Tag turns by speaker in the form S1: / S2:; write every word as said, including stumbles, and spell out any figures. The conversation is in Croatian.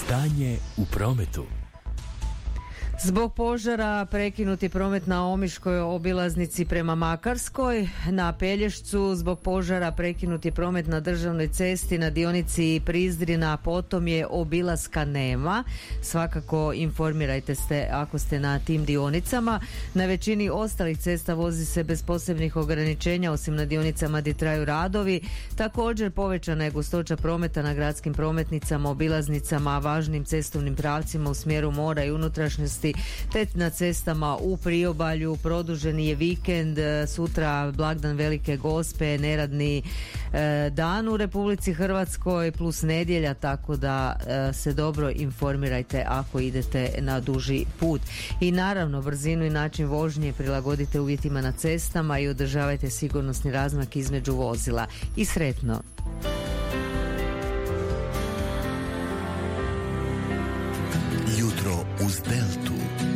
S1: Stanje u prometu.
S2: Zbog požara prekinuti promet na Omiškoj obilaznici prema Makarskoj, na Pelješcu zbog požara prekinuti promet na državnoj cesti na dionici Prizdrina, potom je obilaska nema. Svakako informirajte se ako ste na tim dionicama. Na većini ostalih cesta vozi se bez posebnih ograničenja, osim na dionicama gdje traju radovi. Također povećana je gustoća prometa na gradskim prometnicama, obilaznicama, važnim cestovnim pravcima u smjeru mora i unutrašnjosti, te na cestama u priobalju. Produženi je vikend, sutra blagdan Velike Gospe, neradni e, dan u Republici Hrvatskoj plus nedjelja, tako da e, se dobro informirajte ako idete na duži put. I naravno brzinu i način vožnje prilagodite uvjetima na cestama i održavajte sigurnosni razmak između vozila. I sretno!
S1: Jutro uz Delta.